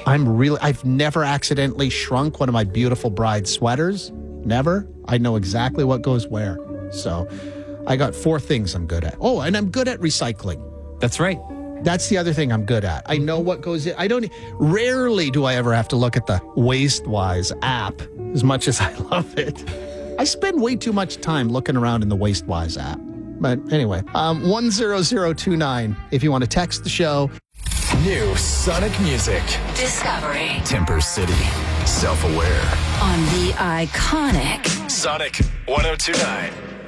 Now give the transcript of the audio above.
I've never accidentally shrunk one of my beautiful bride sweaters. Never. I know exactly what goes where. So I got 4 things I'm good at. Oh, and I'm good at recycling. That's right. That's the other thing I'm good at. I know what goes in. Rarely do I ever have to look at the WasteWise app as much as I love it. I spend way too much time looking around in the WasteWise app. But anyway, 10029 if you want to text the show. New Sonic music. Discovery. Temper City. Self-aware. On the iconic Sonic 1029.